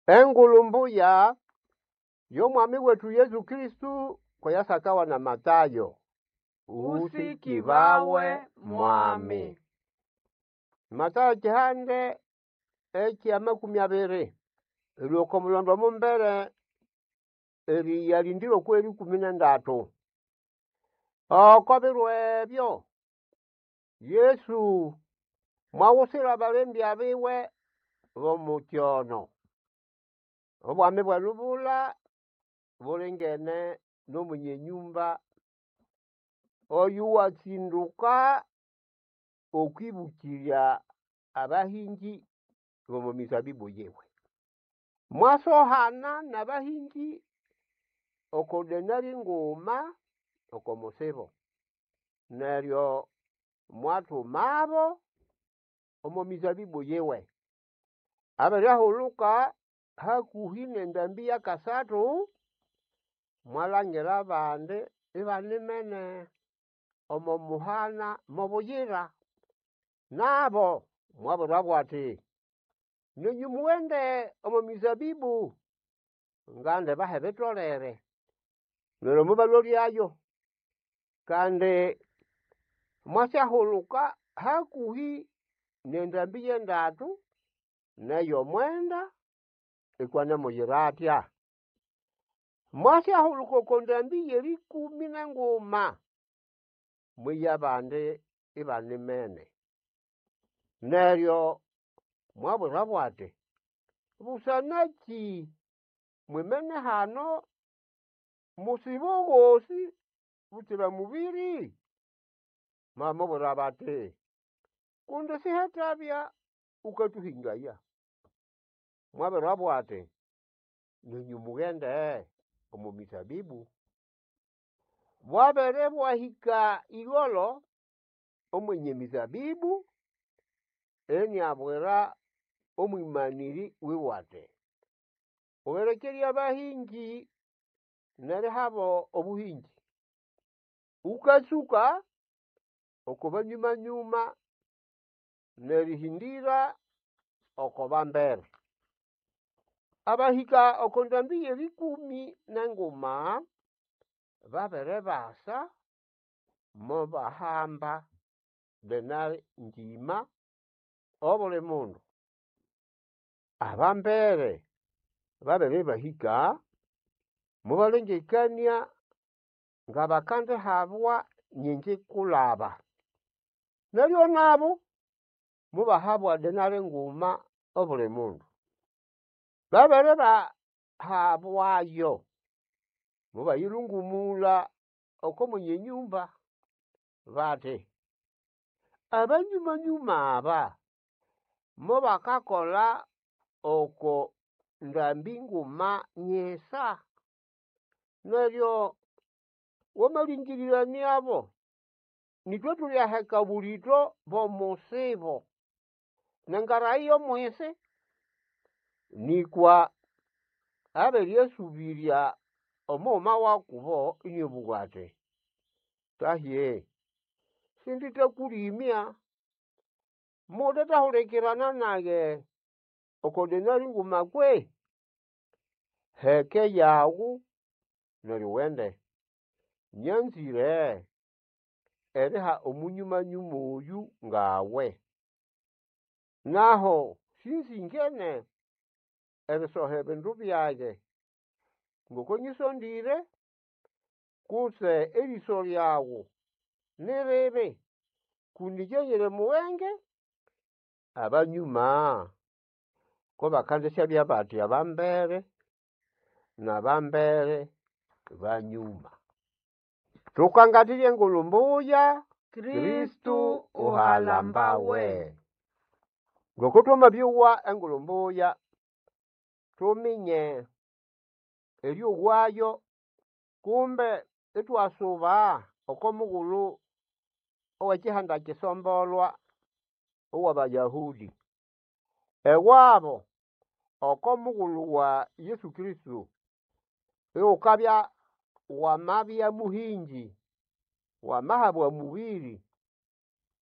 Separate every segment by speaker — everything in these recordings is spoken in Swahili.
Speaker 1: engulumbuya y'omwami wetu Yesu Kristu kweyasakawa na Matayo.
Speaker 2: Usikibawe mwami.
Speaker 1: Matayo chihande echa 20 ilioko mulondo mumbere eri yalindiro kweli 13. Okobirwebyo Yesu mwawusira balembi abiwe bomutyono. Obwami bwalubula bulengene n'omunye nyumba oyu watsinduka okwibukirya abahingi bomu mizabibu yewe. Mwasohana n'abahingi okodenari nguma okomusebo neryo mwatumabo omu mizabibu yewe. Abaryahuluka hakuhi n'endambi ya kasatu mwalangira abandi ibanimene omu muhana mu buyira nabo mwabura bwati ninyu muwende omu mizabibu ngande bahe bitolere neryo mubalolyayo kandi mwasyahuluka hakuhi n'endambi y'endatu neyo mwenda ikwane muyiratya. Mwasyahuluka okondambi y'erikumi n'enguma mwiya bandi ibanimene neryo mwabura bwati busanaki mwimene hano musibo wosi butira mubiri mamubura bati kundi sihetabya ukatuhingaya. Mwabura bwati ninyu mugende omu mizabibu. Bwabere bwahika igolo omwenye mizabibu enyabwera omwimaniri wiwate owerekerya abahingi neri habo obuhingi ukasuka okubanyuma nerihindira okobambere. Abahika okondambi y'erikumi n'enguma babere basa mubahamba denari njima obuli mundu. Abambere babere bahika mubalengekania nga bakande habwa nyingi kulaba neryo nabo mubahabwa denari nguma obuli mundu. Babere bahabwayo mubayirungumula okomunye nyumba bati abanyuma aba mubakakola oko ndambi nguma nyesa neryo womalingiriraniyabo nitwe tulyaheka bulito bomusibo nengarayo mwisi nikwa aberyesubirya omuma wakubo inyobugwate tahye sinditakulimya mudatahulekirana nage okodenari nguma kwe heke yawu neryo wende nyanzire eriha omunyumanyuma oyu ngawe naho sinzingene ebisohe bindu byaye ngokonyisondire kuse eriso lyawu niribi kundijenyere muwenge abanyuma ko bakandesya byabati abambere n'abambere banyuma. Tukangatirye engulumbuya Kristu uhalambawe. Ngokutuma byuwa engulumbuya tuminye eryogwayo kumbe itwasuba okomugulu owekihanda kisombolwa owabayahudi ewabo okomugulu wa Yesu Kristu ukabya wamabya muhingi wamahabwa mubiri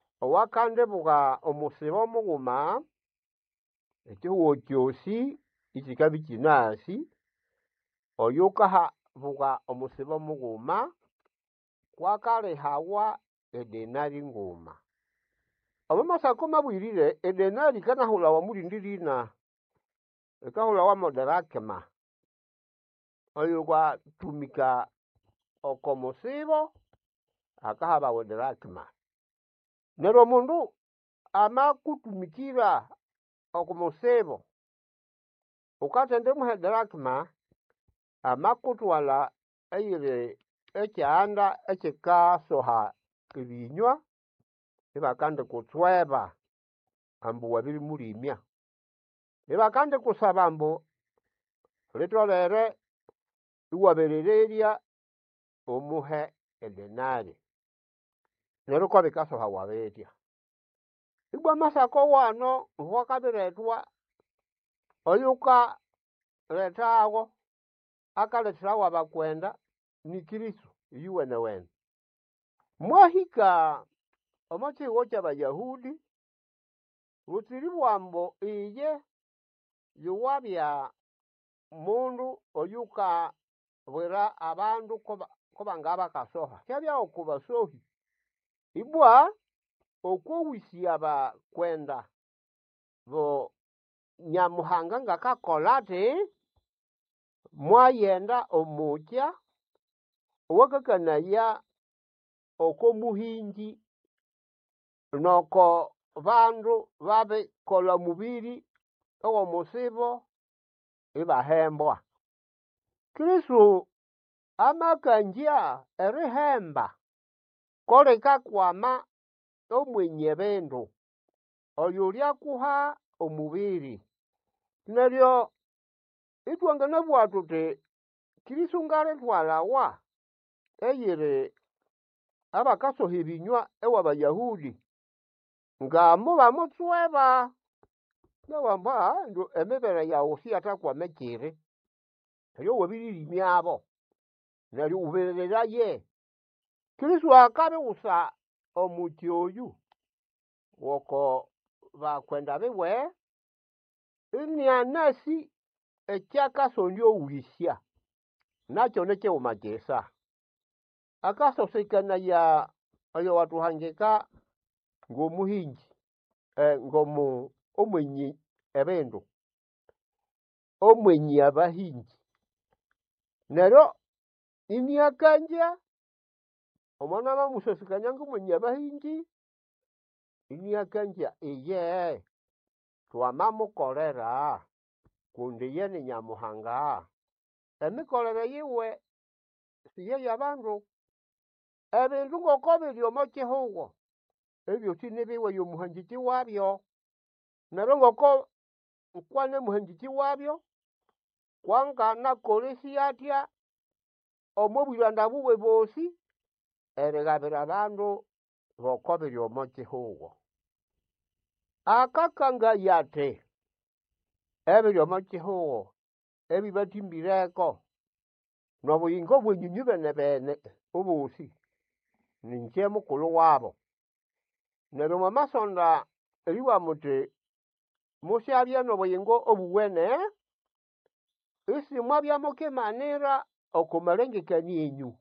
Speaker 1: owakande buga omusibo muguma ekihuo kyosi isikabiki nasi oyukaha vuga omusibo muguma kwakale hawa edenari nguma omumasako mabwirire edenari kana hula wa mulindirina ekahula wa moderakema oyugwa tumika okomusibo akahaba wederakema nero mundu ama kutumikira okomusibo ukatende muhederakema ama kutwala eyire ekyanda ekikasoha ibinywa ibakande kutsweba ambu wabiri mulimya ibakande kusaba ambu litolere iwaberererya omuhe edenari nero kwa bikasoha wabetya igwa masako wano wakabiretwa oyuka letago akaletera wabakwenda ni Kristo yuwene wene mwahika omachigo cy'abayahudi butiri bwambo iye yuwabya mundu oyuka bwera abandu koba ngaba kasoha cyabya okubasohi ibwa okwowisi abakwenda bo nyamuhanga ngakakolate mwayenda omukya wakakanaya oko muhingi noko bandu babe kola mubiri owo musibo ibahembwa Kristo amakanja erihemba koleka kwama omwenye bendo oyulya kuha omubiri neryo itwangana bwatute Kristo ngare twalawa eyire abakasoha ebinywa ewa bayahudi ngamu bamutsweba nawamba ndo emebere yawo siyatakwa mekire neryo wabiririmyabo neryo uberera ye Kristo akabe usa omutyoyu woko bakwenda bewe imyanasi ekyakasondyo ulisya nacho neke umagesa akasosekana ya ayo watu hangeka ngomuhingi ngomu omwenyi ebendo omwenyi abahingi nero imyakanja omwana bamusosekanya ngomwenyi abahingi imyakanja iye twamamukolera kundi yene nyamuhanga emikolere yiwe siye yabandu ebindu ngoko biri omo kihugo ebyo tinibiwe yomuhangiki wabyo nero ngoko nkwane muhangiki wabyo kwangana kolesi atya omo bwiranda buwe bosi eregabira abandu ngoko biri omo kihugo akakanga yate ebiri omo kihugo ebibatimbireko nobuyingo bwenyinyi bene ubusi ninje mukulu wabo nero mamasonda eliwa muti musyabya nobuyingo obuwene isi mwabya mukemanira okumalengekania enyu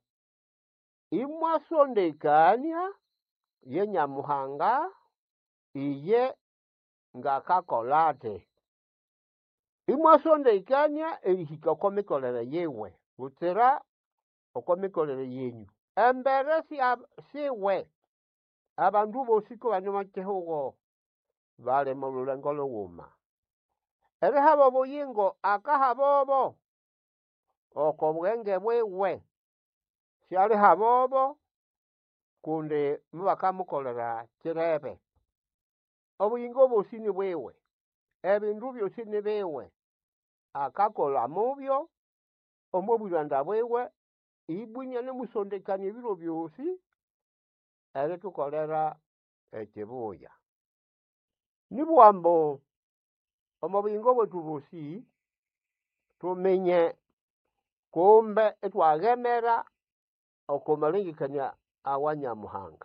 Speaker 1: imwasondekania ye nyamuhanga iye ngakakolate imwasondekania erihika okomikolere yewe butsira okomikolere yenyu embere siwe abandu bosi ko banyuma kihugo bale mu lulengo luwuma erihaba obuyingo akahabobo oko bwenge bwewe syali habobo kundi mubakamukolera kirebe obuyingo bosi ni bwewe ebindu byosi ni bewe akakola mubyo omo bwiranda bwewe ibwinya nemusondekania ebiro byosi eritukolera ekibuya nibwambo omo buyingo bwetu bosi tumenye kumbe etwagemera okumalengekania awanyamuhanga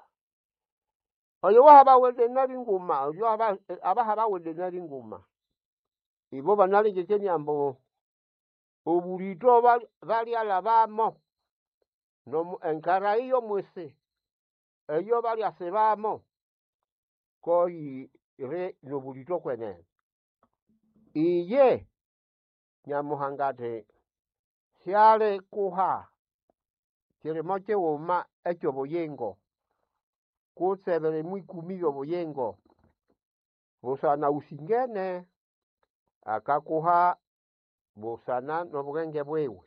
Speaker 1: oyo wahaba wede nari nguma oyo abahaba wede nari nguma ibo banalengekeni ambo obulito bali alabamo no enkara iyo mwese eyo bali asebamo koi re no bulito kwene iye Nyamuhangate siale kuha moche woma echo boyengo kusebele mwikumiyo boyengo busana usingene akakuha busana nobugenge bwewe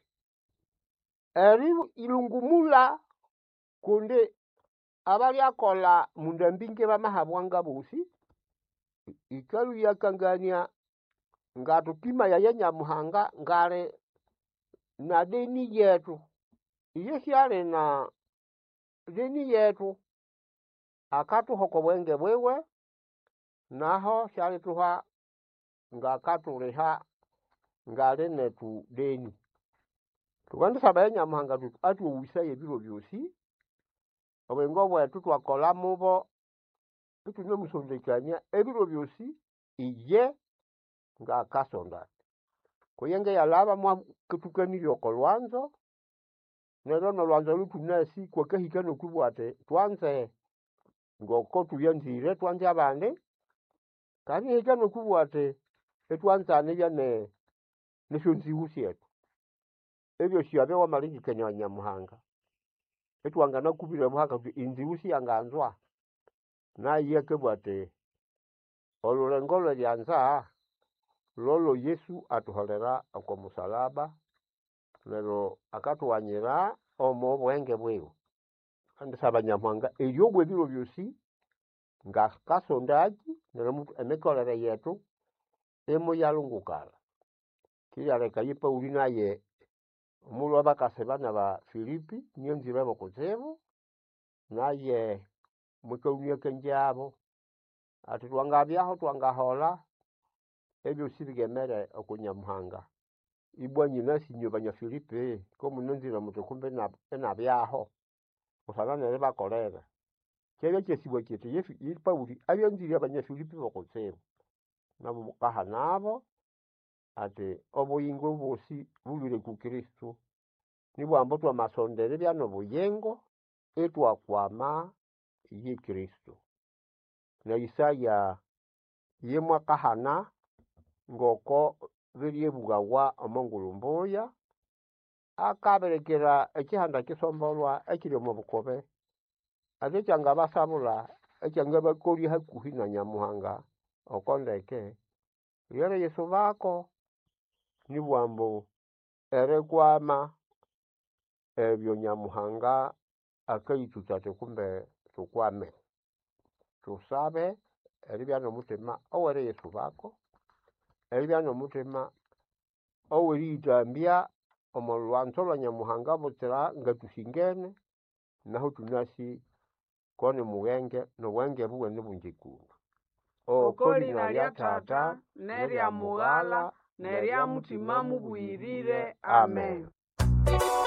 Speaker 1: eri ilungumula kunde abali akola mundambinge bamahabwanga busi ikalu yakangania ngatukima ya Nyamuhanga ngare na deni yetu yesiale na deni yetu akatu hoko bwenge bwewe naho siale tuha ngakatu reha ngare netu deni tukandi saba Nyamuhanga atu uwisaye biro byosi obengo bwetu twakola mubo tuno musondekanya ebiro byosi iye ngakasonda kuyenge yalaba mwa kutukani yokolwanzo nero no lwanzo lutunasi kwa kahikano kubwate twanze ngoko tuyanzire twanze abande kandi hikano kubwate etwanzane byane nishonzi usietu ebyo shiabe wa malingi Kenya Nyamuhanga etwangana kubire muhaka inzi usi yanganzwa na yeke bwate olurengolo lyanza lolo Yesu atuholera kwa musalaba lero akatuwanyira omo bwenge bwewe kandi saba Nyamuhanga eyogwe biro byosi ngakasondaji nero mutu emekolera yetu emo yalungukala kiyaleka yipa ulina ye omulu abakasebana ba Filipi nyonzire bokuzebu naye mwekaunia kenjabo ati twangabyaho twangahola ebyo sibigemere okunyamuhanga ibwanyi nasi nyobanya Filipi ko munonzira mutukumbe na byaho usana reba kolera kebe kyesibwe kyete yesu Pauli abyonzira abanya Filipi bokuzebu nabo kahanabo ate obuyingo bosi bulire ku Kristo nibwambo twa masondere byano buyengo etwa kwama yi Kristo na Isaya yemwa kahana ngoko biriye bugawa amongulumboya akaberekera ekihanda kisombolwa ekiri mu bukobe ate cyanga basabula ecyanga bakori hakuhi na Nyamuhanga okondeke yere Yesu bako nibwambo ere kwama ebyo Nyamuhanga akayitutate kumbe tukwame tusabe eribyano mutima owere Yesu bako eribyano mutima oweri itambia omolwanzo lwa Nyamuhanga butera ngatusingene naho tunasi kone muwenge no wenge buwe nibunjikuru
Speaker 2: okoli na lya tata nerya mughala nerya mutima mubwirire amen.